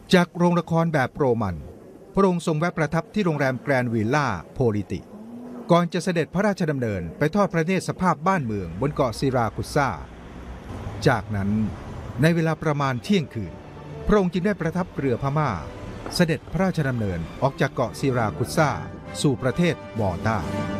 จากโรงละครแบบโรมันพระองค์ทรงแวะประทับที่โรงแรมแกรนด์วิลล่าโพลิติก่อนจะเสด็จพระราชดำเนินไปทอดพระเนตรสภาพบ้านเมืองบนเกาะซิราคุซาจากนั้นในเวลาประมาณเที่ยงคืนพระองค์จึงได้ประทับเรือพม่าเสด็จพระราชดำเนินออกจากเกาะซิราคุซาสู่ประเทศมอลตา